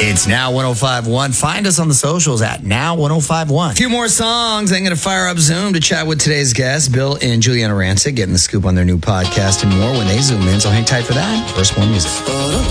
It's Now 105.1. Find us on the socials at Now 105.1. A few more songs. I'm going to fire up Zoom to chat with today's guests, Bill and Juliana Rancic, getting the scoop on their new podcast and more when they zoom in. So hang tight for that. First, more music.